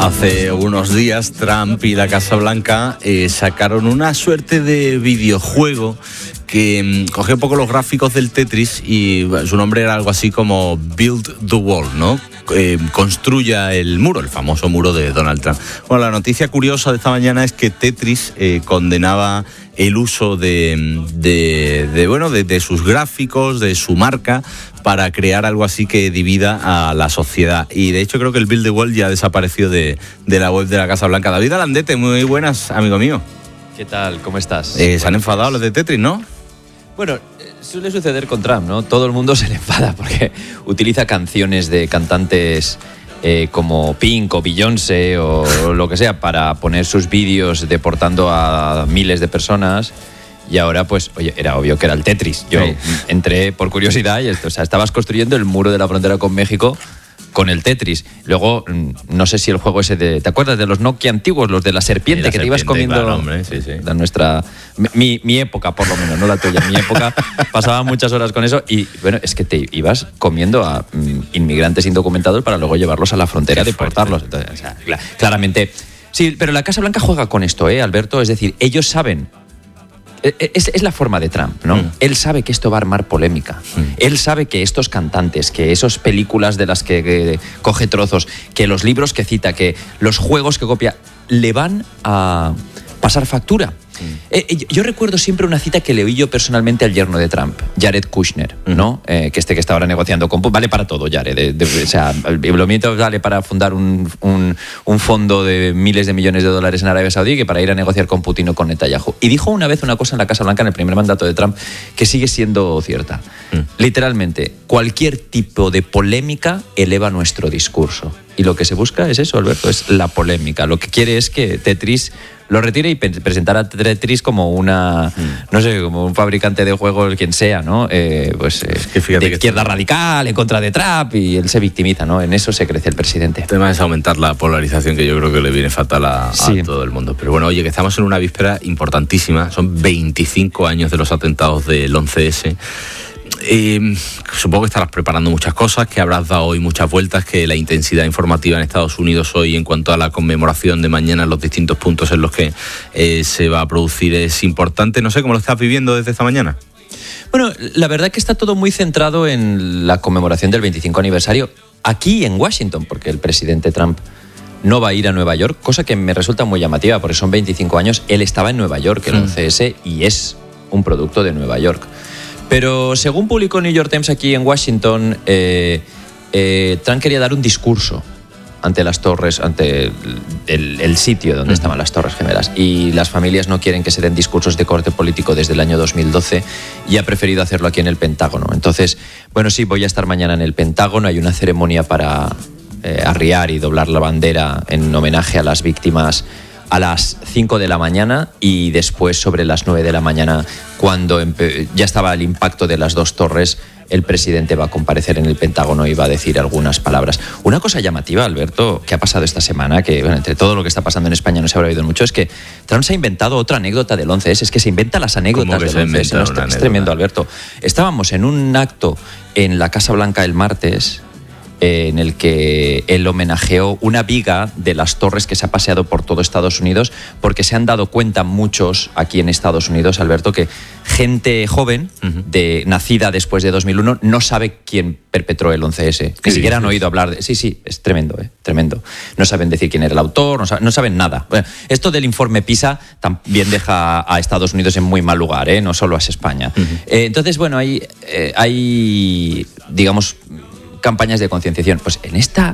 Hace unos días Trump y la Casa Blanca sacaron una suerte de videojuego que cogió un poco los gráficos del Tetris y su nombre era algo así como Build the Wall, ¿no? Construya el muro, el famoso muro de Donald Trump. Bueno, la noticia curiosa de esta mañana es que Tetris condenaba el uso de sus gráficos, de su marca, para crear algo así que divida a la sociedad. Y de hecho creo que el Build the Wall ya ha desaparecido de la web de la Casa Blanca. David Alandete, muy buenas, amigo mío. ¿Qué tal? ¿Cómo estás? Se han enfadado los de Tetris, ¿no? Bueno, suele suceder con Trump, ¿no? Todo el mundo se le enfada porque utiliza canciones de cantantes como Pink o Beyoncé o lo que sea para poner sus vídeos deportando a miles de personas. Y ahora, pues, oye, era obvio que era el Tetris. Yo entré por curiosidad y estabas construyendo el muro de la frontera con México con el Tetris. Luego, no sé si el juego ese de... ¿Te acuerdas de los Nokia antiguos? Los de la serpiente, que te ibas comiendo... Claro, hombre, sí. Mi época, por lo menos, no la tuya. Mi época pasaba muchas horas con eso y, bueno, es que te ibas comiendo a inmigrantes indocumentados para luego llevarlos a la frontera, deportarlos. Entonces, o sea, claramente... Sí, pero la Casa Blanca juega con esto, Alberto? Es decir, ellos saben... Es la forma de Trump, ¿no? Él sabe que esto va a armar polémica. Él sabe que estos cantantes, que esas películas de las que coge trozos, que los libros que cita, que los juegos que copia, le van a pasar factura. Yo recuerdo siempre una cita que le oí yo personalmente al yerno de Trump, Jared Kushner, ¿no? Que está ahora negociando con... Vale para todo, Jared. O sea, el movimiento vale para fundar un fondo de miles de millones de dólares en Arabia Saudí que para ir a negociar con Putin o con Netanyahu. Y dijo una vez una cosa en la Casa Blanca en el primer mandato de Trump que sigue siendo cierta. Literalmente, cualquier tipo de polémica eleva nuestro discurso. Y lo que se busca es eso, Alberto, es la polémica. Lo que quiere es que Tetris lo retire y presentar a Tetris como no sé, como un fabricante de juegos, quien sea, ¿no? De izquierda radical, en contra de Trump, y él se victimiza, ¿no? En eso se crece el presidente. El tema es aumentar la polarización, que yo creo que le viene fatal a todo el mundo. Pero bueno, oye, que estamos en una víspera importantísima. Son 25 años de los atentados del 11S. Supongo que estarás preparando muchas cosas, que habrás dado hoy muchas vueltas, que la intensidad informativa en Estados Unidos hoy en cuanto a la conmemoración de mañana en los distintos puntos en los que se va a producir es importante. No sé cómo lo estás viviendo desde esta mañana. Bueno, la verdad es que está todo muy centrado en la conmemoración del 25 aniversario aquí en Washington, porque el presidente Trump no va a ir a Nueva York, cosa que me resulta muy llamativa, porque son 25 años. Él estaba en Nueva York, el 11S, y es un producto de Nueva York. Pero según publicó New York Times aquí en Washington, Trump quería dar un discurso ante las torres, ante el sitio donde estaban las Torres Gemelas. Y las familias no quieren que se den discursos de corte político desde el año 2012 y ha preferido hacerlo aquí en el Pentágono. Entonces, bueno, sí, voy a estar mañana en el Pentágono. Hay una ceremonia para arriar y doblar la bandera en homenaje a las víctimas a las 5 de la mañana y después sobre las 9 de la mañana, cuando ya estaba el impacto de las dos torres, el presidente va a comparecer en el Pentágono y va a decir algunas palabras. Una cosa llamativa, Alberto, que ha pasado esta semana, que bueno, entre todo lo que está pasando en España no se habrá oído mucho, es que Trump se ha inventado otra anécdota del 11S. Es que se inventa las anécdotas del 11S. ¿No? Es tremendo, Alberto. Estábamos en un acto en la Casa Blanca el martes, en el que él homenajeó una viga de las torres que se ha paseado por todo Estados Unidos, porque se han dado cuenta muchos aquí en Estados Unidos, Alberto, que gente joven, nacida después de 2001, no sabe quién perpetró el 11S. Ni siquiera han oído hablar de... Sí, es tremendo, tremendo. No saben decir quién era el autor, no saben nada. Bueno, esto del informe PISA también deja a Estados Unidos en muy mal lugar, no solo a España. Entonces, bueno, hay digamos, campañas de concienciación. Pues en esta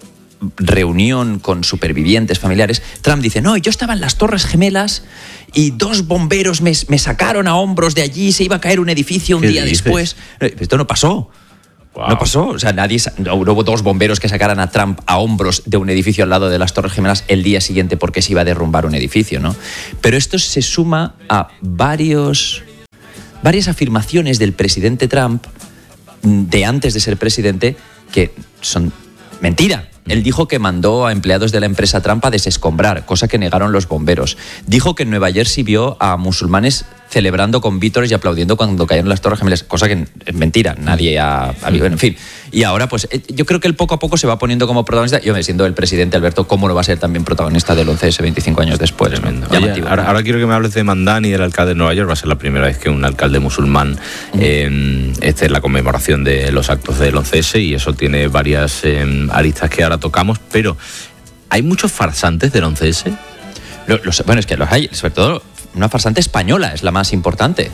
reunión con supervivientes familiares, Trump dice, no, yo estaba en las Torres Gemelas y 2 bomberos me sacaron a hombros de allí, se iba a caer un edificio un día después. Esto no pasó. Wow. No pasó. O sea, no hubo 2 bomberos que sacaran a Trump a hombros de un edificio al lado de las Torres Gemelas el día siguiente porque se iba a derrumbar un edificio, ¿no? Pero esto se suma a varias afirmaciones del presidente Trump de antes de ser presidente que son mentira. Él dijo que mandó a empleados de la empresa Trump a desescombrar, cosa que negaron los bomberos. Dijo que en Nueva Jersey vio a musulmanes celebrando con vítores y aplaudiendo cuando cayeron las Torres Gemelas, cosa que es mentira, nadie ha... En fin, Y ahora, pues, yo creo que él poco a poco se va poniendo como protagonista. Yo, siendo el presidente, Alberto, ¿cómo no va a ser también protagonista del 11S 25 años después? Tremendo. Oye, ahora quiero que me hables de Mamdani, del alcalde de Nueva York. Va a ser la primera vez que un alcalde musulmán esté en la conmemoración de los actos del 11S, y eso tiene varias aristas que ahora tocamos, pero ¿hay muchos farsantes del 11S? Bueno, es que los hay, sobre todo una farsante española es la más importante.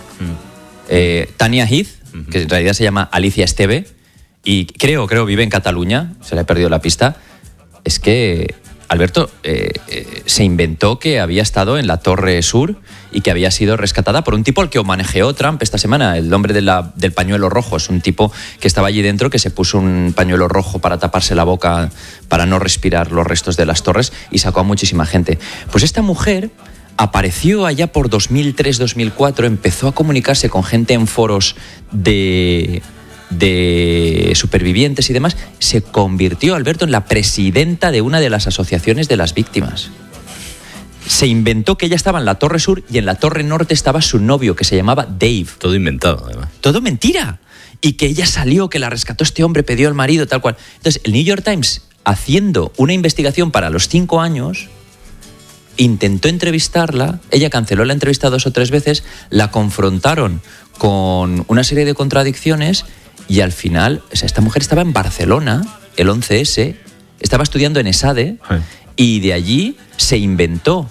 Tania Heath, que en realidad se llama Alicia Esteve, y creo vive en Cataluña, se le ha perdido la pista. Es que Alberto se inventó que había estado en la Torre Sur y que había sido rescatada por un tipo al que homenajeó Trump esta semana, el hombre del pañuelo rojo. Es un tipo que estaba allí dentro, que se puso un pañuelo rojo para taparse la boca, para no respirar los restos de las torres, y sacó a muchísima gente. Pues esta mujer apareció allá por 2003-2004, empezó a comunicarse con gente en foros de supervivientes y demás, se convirtió, Alberto, en la presidenta de una de las asociaciones de las víctimas. Se inventó que ella estaba en la Torre Sur y en la Torre Norte estaba su novio, que se llamaba Dave. Todo inventado, además. Todo mentira. Y que ella salió, que la rescató este hombre, pidió al marido, tal cual. Entonces, el New York Times, haciendo una investigación para los 5 años, intentó entrevistarla, ella canceló la entrevista 2 o 3 veces, la confrontaron con una serie de contradicciones, y al final, o sea, esta mujer estaba en Barcelona, el 11S, estaba estudiando en ESADE, y de allí se inventó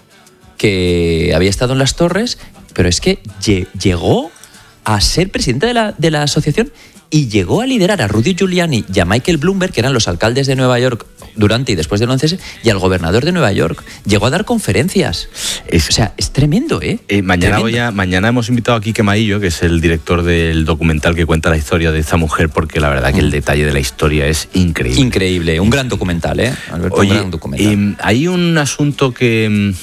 que había estado en las torres, pero es que llegó a ser presidente de la asociación, y llegó a liderar a Rudy Giuliani y a Michael Bloomberg, que eran los alcaldes de Nueva York durante y después del 11S, y al gobernador de Nueva York. Llegó a dar conferencias. O sea, es tremendo, ¿eh? Mañana hemos invitado a Quique Maillo, que es el director del documental que cuenta la historia de esta mujer, porque la verdad que el detalle de la historia es increíble. Increíble, un gran documental, ¿eh, Alberto? Oye, un gran documental. Hay un asunto que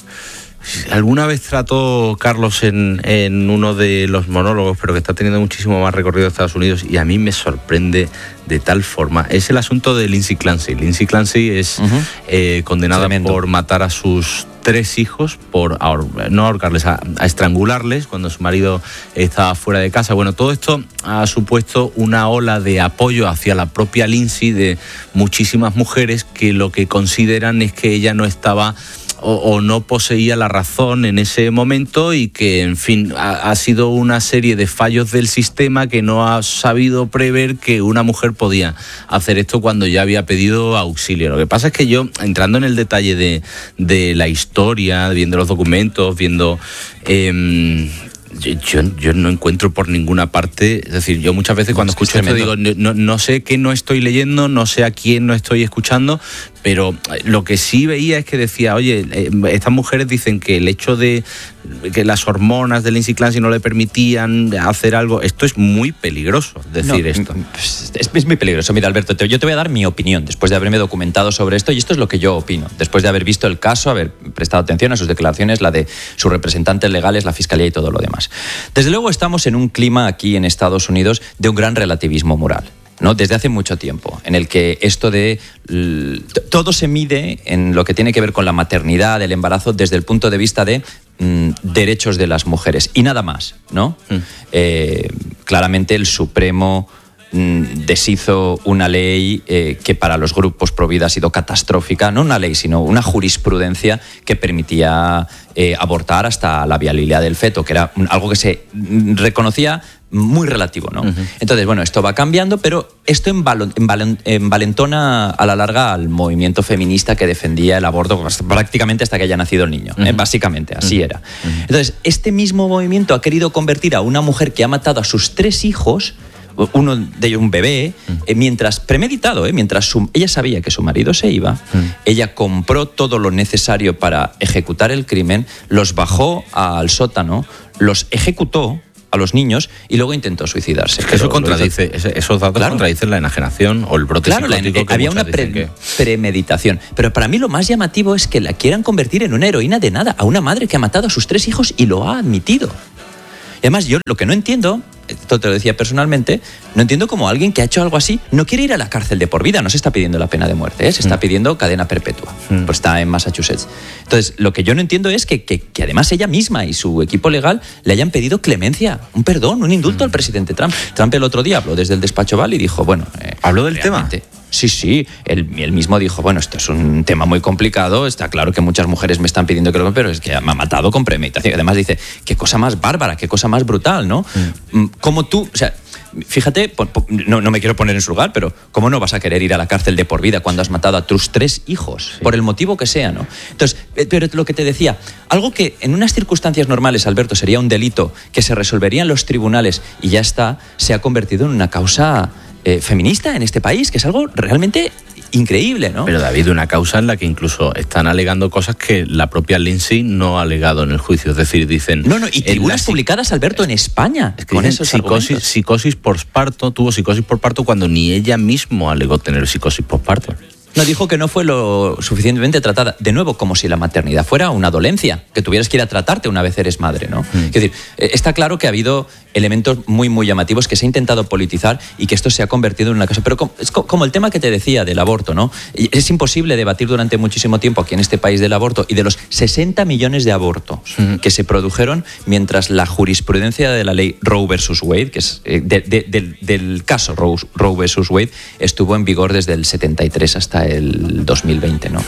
alguna vez trató Carlos en uno de los monólogos, pero que está teniendo muchísimo más recorrido en Estados Unidos, y a mí me sorprende de tal forma. Es el asunto de Lindsay Clancy. Lindsay Clancy es condenada Tremendo. Por matar a sus 3 hijos, por no ahorcarles, a estrangularles cuando su marido estaba fuera de casa. Bueno, todo esto ha supuesto una ola de apoyo hacia la propia Lindsay de muchísimas mujeres que lo que consideran es que ella no estaba o no poseía la razón en ese momento, y que, en fin, ha sido una serie de fallos del sistema que no ha sabido prever que una mujer podía hacer esto cuando ya había pedido auxilio. Lo que pasa es que yo, entrando en el detalle de la historia, viendo los documentos, viendo yo no encuentro por ninguna parte, es decir, yo muchas veces cuando escucho esto digo, no sé qué no estoy leyendo, no sé a quién no estoy escuchando, pero lo que sí veía es que decía, oye, estas mujeres dicen que el hecho de que las hormonas de Lindsay Clancy no le permitían hacer algo, esto es muy peligroso, decir esto. Es muy peligroso. Mira, Alberto, yo te voy a dar mi opinión después de haberme documentado sobre esto, y esto es lo que yo opino, después de haber visto el caso, haber prestado atención a sus declaraciones, la de sus representantes legales, la fiscalía y todo lo demás. Desde luego estamos en un clima aquí en Estados Unidos de un gran relativismo moral, ¿no? Desde hace mucho tiempo, en el que esto de todo se mide en lo que tiene que ver con la maternidad, el embarazo, desde el punto de vista de derechos de las mujeres y nada más, ¿no? Claramente el Supremo deshizo una ley que para los grupos pro vida ha sido catastrófica, no una ley, sino una jurisprudencia que permitía abortar hasta la viabilidad del feto, que era algo que se reconocía muy relativo, ¿no? Entonces, bueno, esto va cambiando, pero esto envalentona a la larga al movimiento feminista que defendía el aborto prácticamente hasta que haya nacido el niño, básicamente, así era. Entonces, este mismo movimiento ha querido convertir a una mujer que ha matado a sus 3 hijos, uno de ellos un bebé, mientras premeditado, mientras ella sabía que su marido se iba, ella compró todo lo necesario para ejecutar el crimen, los bajó al sótano, los ejecutó a los niños y luego intentó suicidarse. Es que eso contradice, esos datos contradicen la enajenación o el brote psicótico. Había una premeditación. Pero para mí lo más llamativo es que la quieran convertir en una heroína de nada, a una madre que ha matado a sus 3 hijos y lo ha admitido. Y además yo lo que no entiendo esto te lo decía personalmente, no entiendo cómo alguien que ha hecho algo así no quiere ir a la cárcel de por vida. No se está pidiendo la pena de muerte, se está pidiendo cadena perpetua. Pues está en Massachusetts. Entonces, lo que yo no entiendo es que además ella misma y su equipo legal le hayan pedido clemencia, un perdón, un indulto al presidente Trump. Trump el otro día habló desde el despacho Oval y dijo, bueno... ¿Habló del tema? Sí, él mismo dijo, bueno, esto es un tema muy complicado, está claro que muchas mujeres me están pidiendo que lo... pero es que me ha matado con premeditación. Además dice, qué cosa más bárbara, qué cosa más brutal, ¿no? Como tú, o sea, fíjate, no me quiero poner en su lugar, pero ¿cómo no vas a querer ir a la cárcel de por vida cuando has matado a tus 3 hijos? Sí. Por el motivo que sea, ¿no? Entonces, pero lo que te decía, algo que en unas circunstancias normales, Alberto, sería un delito que se resolvería en los tribunales y ya está, se ha convertido en una causa... feminista en este país, que es algo realmente increíble, ¿no? Pero, David, una causa en la que incluso están alegando cosas que la propia Lindsay no ha alegado en el juicio. Es decir, dicen... No, y tribunas publicadas, Alberto, en España. Es que con esos psicosis por parto, tuvo psicosis por parto cuando ni ella misma alegó tener psicosis por parto. No, dijo que no fue lo suficientemente tratada. De nuevo, como si la maternidad fuera una dolencia, que tuvieras que ir a tratarte una vez eres madre, ¿no? Es decir, está claro que ha habido elementos muy, muy llamativos que se ha intentado politizar y que esto se ha convertido en una cosa. Pero es como el tema que te decía del aborto, ¿no? Es imposible debatir durante muchísimo tiempo aquí en este país del aborto y de los 60 millones de abortos que se produjeron mientras la jurisprudencia de la ley Roe versus Wade, que es del caso Roe versus Wade, estuvo en vigor desde el 73 hasta el 2020, ¿no?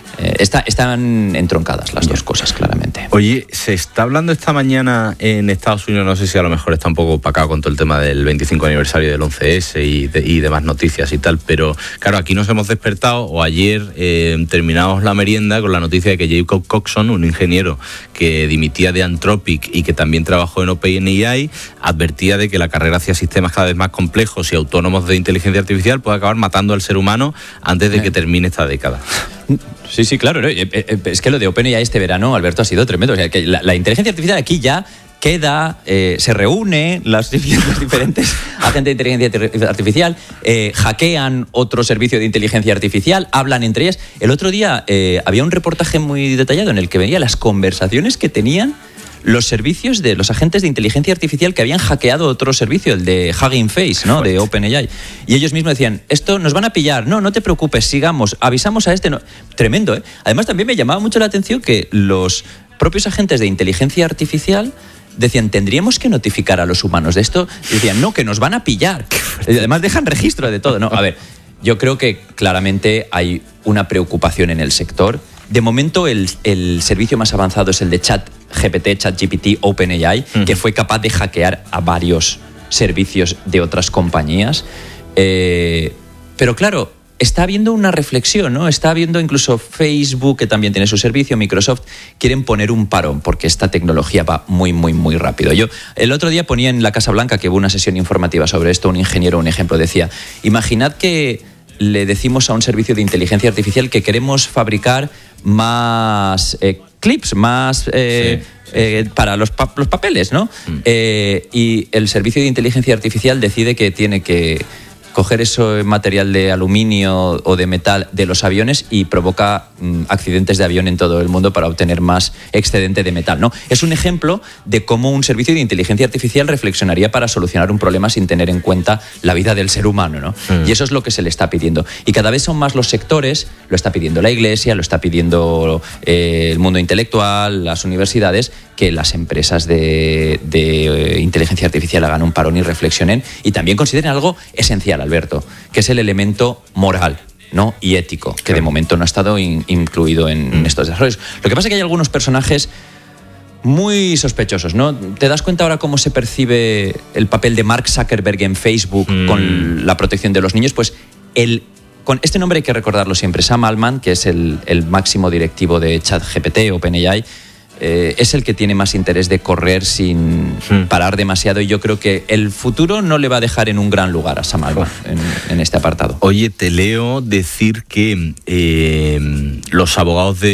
Están entroncadas las dos cosas, claramente. Oye, se está hablando esta mañana en Estados Unidos, no sé si a lo mejor está un poco opacado con todo el tema del 25 aniversario del 11S y demás noticias y tal, pero claro, aquí nos hemos despertado, o ayer terminamos la merienda con la noticia de que Jacob Coxon, un ingeniero que dimitía de Anthropic y que también trabajó en OpenAI, advertía de que la carrera hacia sistemas cada vez más complejos y autónomos de inteligencia artificial puede acabar matando al ser humano antes de que termine esta década. Sí, claro. Es que lo de OpenAI este verano, Alberto, ha sido tremendo. O sea, que la inteligencia artificial aquí ya queda, se reúne las diferentes agentes de inteligencia artificial, hackean otro servicio de inteligencia artificial, hablan entre ellas. El otro día había un reportaje muy detallado en el que veía las conversaciones que tenían los servicios de los agentes de inteligencia artificial que habían hackeado otro servicio, el de Hugging Face, ¿no? De OpenAI. Y ellos mismos decían, esto nos van a pillar, no te preocupes, sigamos, avisamos a este. No. Tremendo, ¿eh? Además también me llamaba mucho la atención que los propios agentes de inteligencia artificial decían, tendríamos que notificar a los humanos de esto. Y decían, no, que nos van a pillar. Y además dejan registro de todo, ¿no? A ver, yo creo que claramente hay una preocupación en el sector. De momento el servicio más avanzado es el de ChatGPT, OpenAI, que fue capaz de hackear a varios servicios de otras compañías. Pero claro, está habiendo una reflexión, ¿no? Está habiendo incluso Facebook, que también tiene su servicio, Microsoft, quieren poner un parón porque esta tecnología va muy, muy, muy rápido. Yo el otro día ponía en la Casa Blanca, que hubo una sesión informativa sobre esto, un ingeniero, un ejemplo, decía, imaginad que le decimos a un servicio de inteligencia artificial que queremos fabricar más clips, más para los papeles, ¿no? Y el servicio de inteligencia artificial decide que tiene que coger ese material de aluminio o de metal de los aviones y provoca accidentes de avión en todo el mundo para obtener más excedente de metal, ¿no? Es un ejemplo de cómo un servicio de inteligencia artificial reflexionaría para solucionar un problema sin tener en cuenta la vida del ser humano, ¿no? Y eso es lo que se le está pidiendo. Y cada vez son más los sectores, lo está pidiendo la Iglesia, lo está pidiendo el mundo intelectual, las universidades, que las empresas de inteligencia artificial hagan un parón y reflexionen y también consideren algo esencial, Alberto, que es el elemento moral, ¿no? Y ético, que de momento no ha estado incluido en estos desarrollos. Lo que pasa es que hay algunos personajes muy sospechosos, ¿no? ¿Te das cuenta ahora cómo se percibe el papel de Mark Zuckerberg en Facebook con la protección de los niños? Pues con este nombre hay que recordarlo siempre. Sam Altman, que es el máximo directivo de ChatGPT, OpenAI, es el que tiene más interés de correr sin parar demasiado, y yo creo que el futuro no le va a dejar en un gran lugar a Sam Altman en este apartado. Oye, te leo decir que los abogados de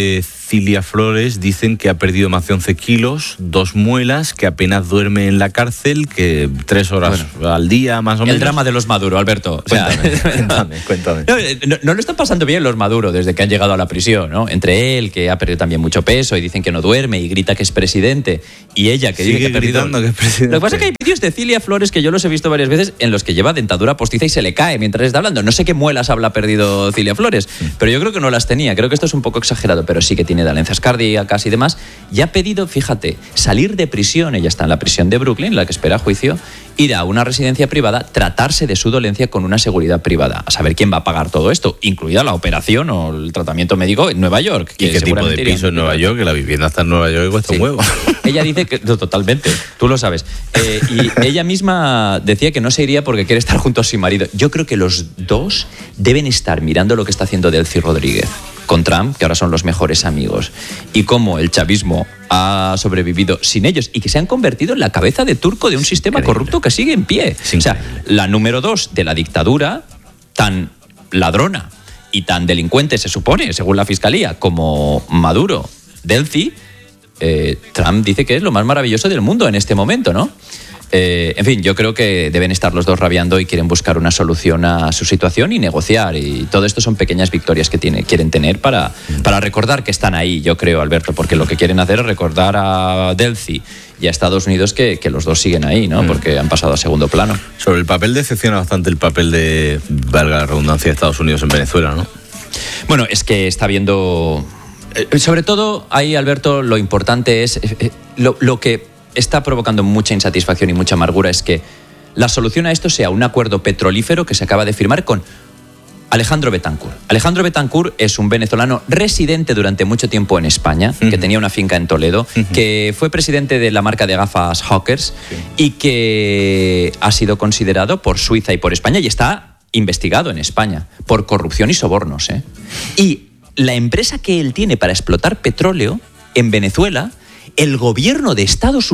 Cilia Flores dicen que ha perdido más de 11 kilos, 2 muelas, que apenas duerme en la cárcel, que 3 horas al día más o menos. El drama de los Maduro, Alberto. Cuéntame. No lo están pasando bien los Maduro desde que han llegado a la prisión, ¿no? Entre él, que ha perdido también mucho peso y dicen que no duerme y grita que es presidente, y ella que dice que ha perdido... que es presidente. Lo que pasa es que hay vídeos de Cilia Flores que yo los he visto varias veces en los que lleva dentadura postiza y se le cae mientras está hablando. No sé qué muelas habrá perdido Cilia Flores, pero yo creo que no las tenía. Creo que esto es un poco exagerado, pero sí que tiene dolencias cardíacas y demás. Y ha pedido, fíjate, salir de prisión. Ella está en la prisión de Brooklyn, la que espera juicio, ir a una residencia privada, tratarse de su dolencia con una seguridad privada. A saber quién va a pagar todo esto, incluida la operación o el tratamiento médico en Nueva York. ¿Y qué tipo de piso en Nueva York? Que la vivienda está en Nueva York y cuesta un huevo. Ella dice que... Totalmente, tú lo sabes. Y ella misma decía que no se iría porque quiere estar junto a su marido. Yo creo que los dos deben estar mirando lo que está haciendo Delcy Rodríguez con Trump, que ahora son los mejores amigos, y cómo el chavismo ha sobrevivido sin ellos y que se han convertido en la cabeza de turco de un sistema corrupto que sigue en pie. O sea, la número 2 de la dictadura, tan ladrona y tan delincuente, se supone, según la fiscalía, como Maduro, Delcy, Trump dice que es lo más maravilloso del mundo en este momento, ¿no? En fin, yo creo que deben estar los dos rabiando y quieren buscar una solución a su situación y negociar. Y todo esto son pequeñas victorias que quieren tener para recordar que están ahí, yo creo, Alberto, porque lo que quieren hacer es recordar a Delcy y a Estados Unidos que los dos siguen ahí, ¿no? Porque han pasado a segundo plano. Sobre el papel decepciona bastante el papel de, valga la redundancia, de Estados Unidos en Venezuela, ¿no? Bueno, es que está viendo... sobre todo ahí, Alberto, lo importante es lo que está provocando mucha insatisfacción y mucha amargura es que la solución a esto sea un acuerdo petrolífero que se acaba de firmar con Alejandro Betancur. Alejandro Betancur es un venezolano residente durante mucho tiempo en España, que tenía una finca en Toledo, que fue presidente de la marca de gafas Hawkers y que ha sido considerado por Suiza y por España y está investigado en España por corrupción y sobornos. Y la empresa que él tiene para explotar petróleo en Venezuela, el gobierno de Estados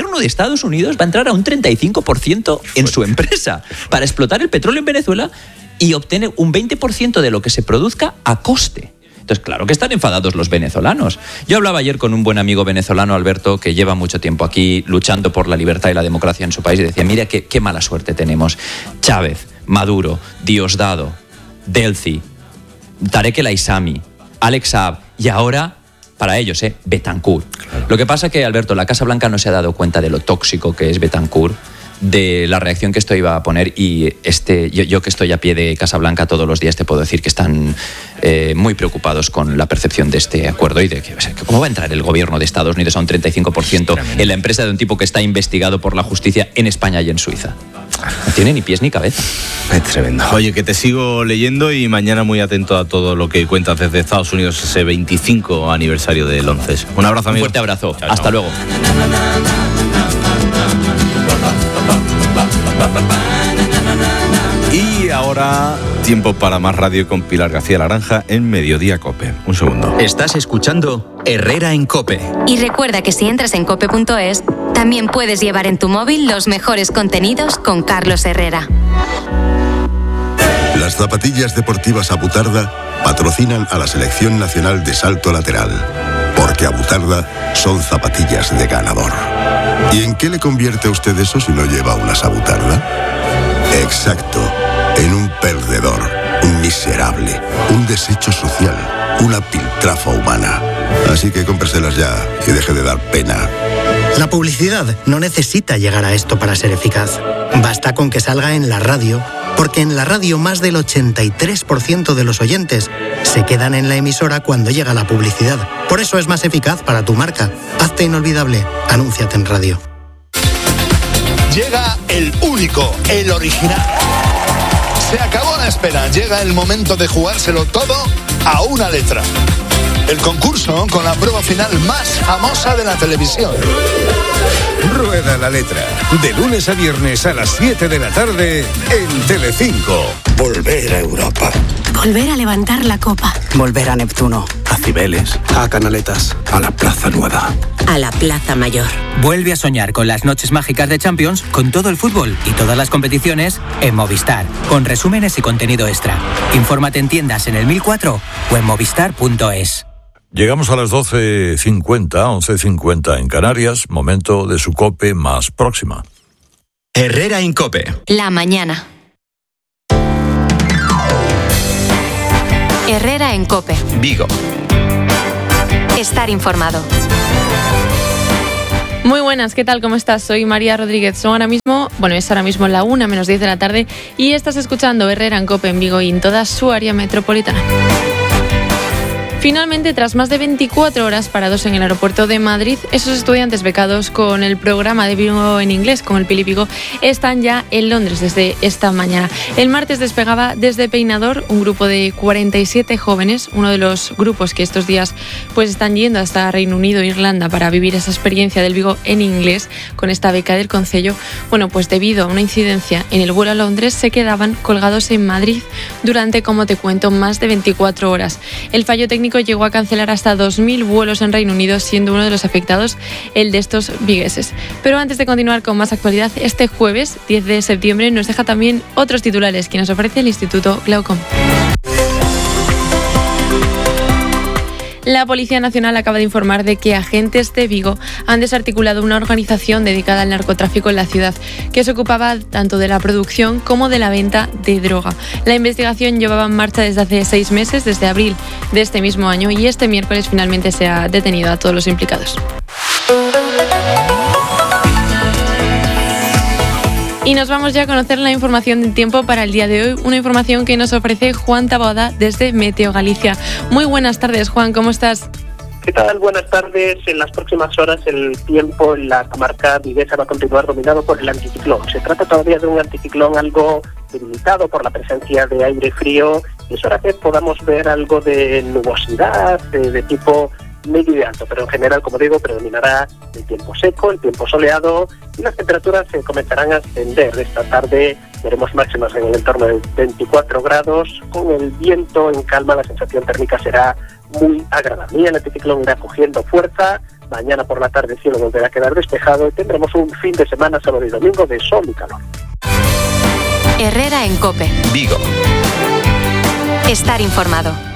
Unidos va a entrar a un 35% en su empresa para explotar el petróleo en Venezuela y obtener un 20% de lo que se produzca a coste. Entonces, claro que están enfadados los venezolanos. Yo hablaba ayer con un buen amigo venezolano, Alberto, que lleva mucho tiempo aquí luchando por la libertad y la democracia en su país, y decía, mira qué mala suerte tenemos. Chávez, Maduro, Diosdado, Delcy, Tarek El Aissami, Alex Saab y ahora... para ellos, Betancur. Claro. Lo que pasa es que, Alberto, la Casa Blanca no se ha dado cuenta de lo tóxico que es Betancur, de la reacción que esto iba a poner y yo que estoy a pie de Casa Blanca todos los días te puedo decir que están muy preocupados con la percepción de este acuerdo y de que cómo va a entrar el gobierno de Estados Unidos a un 35% en la empresa de un tipo que está investigado por la justicia en España y en Suiza. No tiene ni pies ni cabeza. Es tremendo. Oye, que te sigo leyendo y mañana muy atento a todo lo que cuentas desde Estados Unidos, ese 25 aniversario del 11. Un abrazo, amigo. Un fuerte abrazo. Chao, hasta luego. Y ahora, tiempo para más radio con Pilar García Laranja en Mediodía COPE. Un segundo. Estás escuchando Herrera en COPE. Y recuerda que si entras en cope.es, también puedes llevar en tu móvil los mejores contenidos con Carlos Herrera. Las zapatillas deportivas Abutarda patrocinan a la Selección Nacional de Salto Lateral, porque Abutarda son zapatillas de ganador. ¿Y en qué le convierte a usted eso si no lleva unas Abutarda? Exacto, en un perdedor, un miserable, un desecho social, una piltrafa humana. Así que cómpreselas ya y deje de dar pena. La publicidad no necesita llegar a esto para ser eficaz. Basta con que salga en la radio, porque en la radio más del 83% de los oyentes se quedan en la emisora cuando llega la publicidad. Por eso es más eficaz para tu marca. Hazte inolvidable. Anúnciate en radio. Llega el único, el original. Se acabó la espera. Llega el momento de jugárselo todo a una letra. El concurso con la prueba final más famosa de la televisión. Rueda la letra. De lunes a viernes a las 7 de la tarde en Telecinco. Volver a Europa. Volver a levantar la copa. Volver a Neptuno. A Cibeles. A Canaletas. A la Plaza Nueva. A la Plaza Mayor. Vuelve a soñar con las noches mágicas de Champions, con todo el fútbol y todas las competiciones en Movistar, con resúmenes y contenido extra. Infórmate en tiendas en el 1004 o en movistar.es. Llegamos a las 12:50, 11:50 en Canarias, momento de su COPE más próxima. Herrera en COPE. La mañana. Herrera en COPE. Vigo. Estar informado. Muy buenas, ¿qué tal? ¿Cómo estás? Soy María Rodríguez. Es ahora mismo la 1:10 de la tarde y estás escuchando Herrera en COPE en Vigo y en toda su área metropolitana. Finalmente, tras más de 24 horas parados en el aeropuerto de Madrid, esos estudiantes becados con el programa de Vigo en inglés, con el Pili Vigo, están ya en Londres desde esta mañana. El martes despegaba desde Peinador un grupo de 47 jóvenes, uno de los grupos que estos días pues están yendo hasta Reino Unido e Irlanda para vivir esa experiencia del Vigo en inglés con esta beca del Concello. Bueno, pues debido a una incidencia en el vuelo a Londres se quedaban colgados en Madrid durante, como te cuento, más de 24 horas. El fallo técnico llegó a cancelar hasta 2.000 vuelos en Reino Unido, siendo uno de los afectados el de estos vigueses. Pero antes de continuar con más actualidad, este jueves 10 de septiembre nos deja también otros titulares que nos ofrece el Instituto Glaucom. La Policía Nacional acaba de informar de que agentes de Vigo han desarticulado una organización dedicada al narcotráfico en la ciudad, que se ocupaba tanto de la producción como de la venta de droga. La investigación llevaba en marcha desde hace 6 meses, desde abril de este mismo año, y este miércoles finalmente se ha detenido a todos los implicados. Y nos vamos ya a conocer la información del tiempo para el día de hoy, una información que nos ofrece Juan Taboada desde Meteo Galicia. Muy buenas tardes, Juan, ¿cómo estás? ¿Qué tal? Buenas tardes. En las próximas horas el tiempo en la comarca viguesa va a continuar dominado por el anticiclón. Se trata todavía de un anticiclón algo debilitado por la presencia de aire frío y eso hará que podamos ver algo de nubosidad de tipo medio y alto, pero en general, como digo, predominará el tiempo seco, el tiempo soleado y las temperaturas se comenzarán a ascender. Esta tarde veremos máximas en el entorno de 24 grados, con el viento en calma, la sensación térmica será muy agradable. Y el anticiclón irá cogiendo fuerza, mañana por la tarde el cielo volverá a quedar despejado y tendremos un fin de semana, sábado y domingo, de sol y calor. Herrera en COPE. Vigo. Estar informado.